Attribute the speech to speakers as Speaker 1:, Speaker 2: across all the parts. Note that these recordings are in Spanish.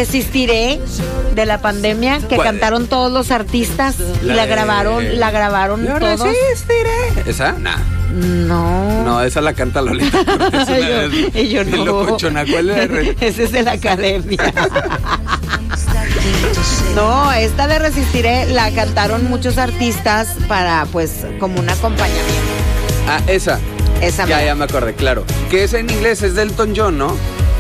Speaker 1: Resistiré, de la pandemia, que cantaron todos los artistas y la grabaron
Speaker 2: Yo
Speaker 1: todos.
Speaker 2: resistiré. ¿Esa? Nah. No, esa la canta Lolita.
Speaker 1: Yo no.
Speaker 2: Locochona, ¿cuál es?
Speaker 1: Ese es de la academia. No, esta de Resistiré la cantaron muchos artistas para, pues, como un acompañamiento.
Speaker 2: Ah, esa. Ya me acordé, claro. Que es en inglés, es de Elton John, ¿no?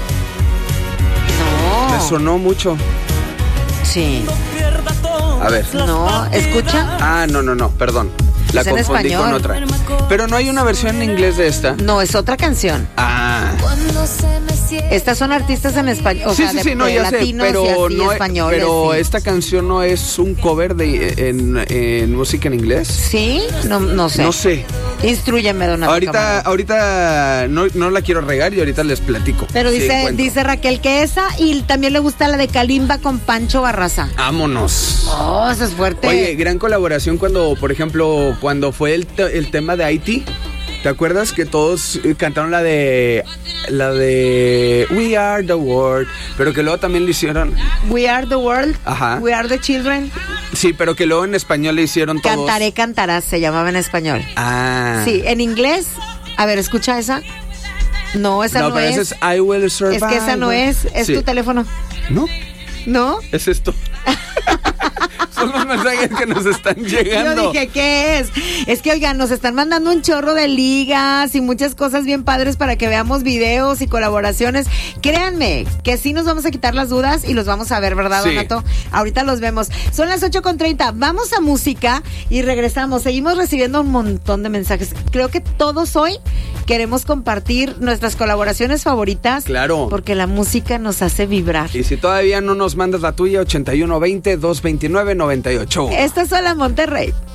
Speaker 1: No.
Speaker 2: Me sonó mucho.
Speaker 1: Sí.
Speaker 2: A ver.
Speaker 1: No, ¿escucha?
Speaker 2: Ah, no, perdón. La confundí con otra. Pero no hay una versión en inglés de esta.
Speaker 1: No, es otra canción.
Speaker 2: Ah.
Speaker 1: Estas son artistas en español, o
Speaker 2: sí,
Speaker 1: sea,
Speaker 2: sí, no,
Speaker 1: de
Speaker 2: ya
Speaker 1: latinos
Speaker 2: sé, pero
Speaker 1: y así,
Speaker 2: no,
Speaker 1: españoles.
Speaker 2: pero
Speaker 1: sí.
Speaker 2: esta canción no es un cover en música en inglés.
Speaker 1: ¿Sí? No sé.
Speaker 2: No sé.
Speaker 1: Instrúyeme, Donato.
Speaker 2: Ahorita no la quiero regar y ahorita les platico.
Speaker 1: Pero dice Raquel que esa, y también le gusta la de Kalimba con Pancho Barraza.
Speaker 2: Vámonos.
Speaker 1: Oh, eso es fuerte.
Speaker 2: Oye, gran colaboración cuando, por ejemplo, cuando fue el tema de Haití. ¿Te acuerdas que todos cantaron la de We Are the World? Pero que luego también le hicieron
Speaker 1: We Are the World.
Speaker 2: Ajá.
Speaker 1: We Are the Children.
Speaker 2: Sí, pero que luego en español le hicieron todos.
Speaker 1: Cantaré, cantarás, se llamaba en español.
Speaker 2: Ah.
Speaker 1: Sí, en inglés. A ver, escucha esa. No, esa no
Speaker 2: pero
Speaker 1: es.
Speaker 2: esa es I Will Survive.
Speaker 1: Es que esa no es
Speaker 2: Sí.
Speaker 1: tu teléfono.
Speaker 2: ¿No?
Speaker 1: ¿No?
Speaker 2: Es esto. Son los mensajes que nos están llegando.
Speaker 1: Yo dije, ¿qué es? Es que, oigan, nos están mandando un chorro de ligas y muchas cosas bien padres para que veamos videos y colaboraciones. Créanme que sí nos vamos a quitar las dudas y los vamos a ver, ¿verdad,
Speaker 2: Sí.
Speaker 1: Donato? Ahorita los vemos. Son las 8:30. Vamos a música y regresamos. Seguimos recibiendo un montón de mensajes. Creo que todos hoy queremos compartir nuestras colaboraciones favoritas.
Speaker 2: Claro.
Speaker 1: Porque la música nos hace vibrar.
Speaker 2: Y si todavía no nos mandas la tuya, 8120-229-98.
Speaker 1: Esta es Hola Monterrey.